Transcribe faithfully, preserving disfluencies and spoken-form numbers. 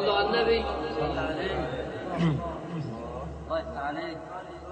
صلوا على النبي. صلى عليه. الله يفتح عليك.